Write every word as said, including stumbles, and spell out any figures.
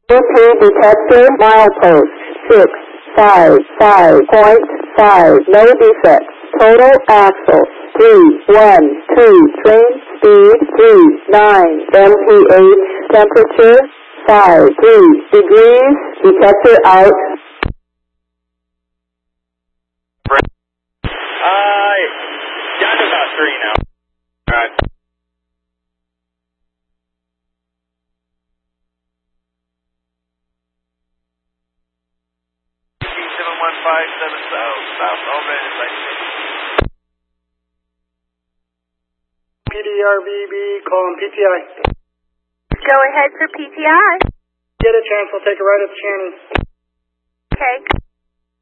U P detector milepost six five five point five, no defects. Total axle three one two, train speed three nine, M P H temperature five three degrees, detector out. Uh, down to about three now. Alright. seven one five seven south, south, all red is like P D R B B, calling P T I. Go ahead for P T I. Get a chance, I'll take a ride at the Channing. Okay.